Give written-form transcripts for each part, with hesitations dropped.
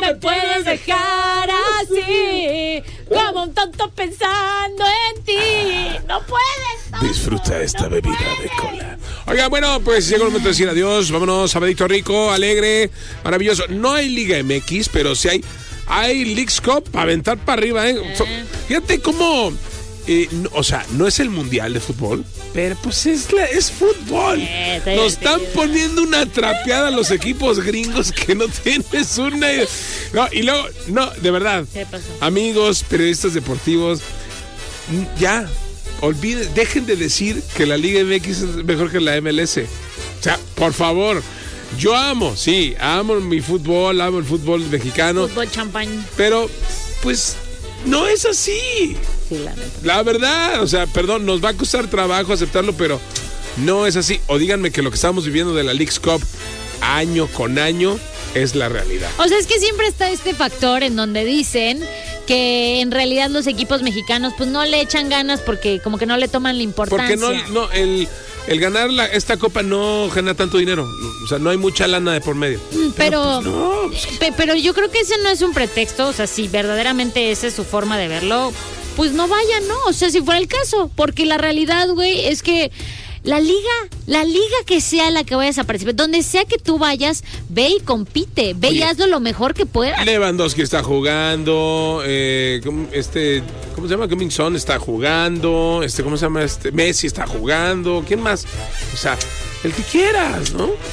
me puedes dejar así, como un tonto pensando en ti. No puedes. No, disfruta esta bebida de cola. Oiga, bueno, pues llegó el momento de decir adiós. Vámonos, sabadito rico, alegre, maravilloso. No hay Liga MX, pero sí hay Leagues Cup para aventar para arriba, ¿eh? Fíjate cómo... o sea, no es el mundial de fútbol, pero pues es fútbol. Nos están poniendo una trapeada a los equipos gringos que no tienes una idea. No, y luego, no, de verdad, ¿Qué pasó? amigos, periodistas deportivos, ya, dejen de decir que la Liga MX es mejor que la MLS. O sea, por favor, yo amo mi fútbol, amo el fútbol mexicano. Fútbol champán. Pero, pues, no es así. Sí, la neta. La verdad, o sea, perdón, nos va a costar trabajo aceptarlo, pero no es así. O díganme que lo que estamos viviendo de la Leagues Cup año con año es la realidad. O sea, es que siempre está este factor en donde dicen que en realidad los equipos mexicanos pues no le echan ganas porque como que no le toman la importancia. Porque el ganar esta copa no genera tanto dinero. O sea, no hay mucha lana de por medio. Pero, pues, no. Pero yo creo que ese no es un pretexto. O sea, si verdaderamente esa es su forma de verlo, pues no vayan, ¿no? O sea, si fuera el caso. Porque la realidad, güey, es que la liga que sea la que vayas a participar, donde sea que tú vayas, ve y compite, ve y hazlo lo mejor que puedas. Lewandowski está jugando, ¿cómo se llama? Kim-In-Son está jugando, ¿cómo se llama? Messi está jugando, ¿quién más? O sea, el que quieras, ¿no? O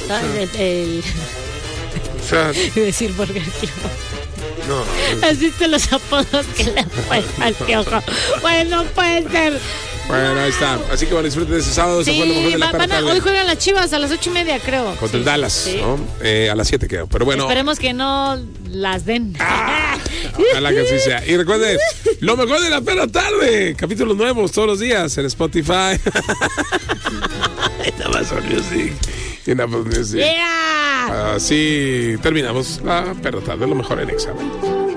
sea, iba a decir Burger Club. No. ¿Has visto los apodos que le ponen al Piojo? Bueno, puede ser. Bueno, ahí está. Así que bueno, disfruten de ese sábado. Sí, se fue lo mejor de la tarde. hoy juegan las Chivas a las 8:30, creo. Contra el Dallas, sí. ¿no? A las 7 quedó. Pero bueno. Esperemos que no las den. Ojalá que así sea. Y recuerden, lo mejor de la perra tarde. Capítulos nuevos todos los días en Spotify. En Amazon Music. Y en Apple Music. Yeah. Así terminamos la perra tarde. Lo mejor en examen.